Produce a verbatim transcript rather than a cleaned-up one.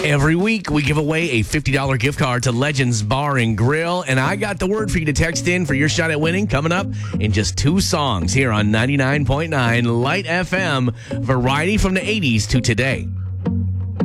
Every week, we give away a fifty dollars gift card to Legends Bar and Grill, and I got the word for you to text in for your shot at winning coming up in just two songs here on ninety-nine point nine Light F M, variety from the eighties to today.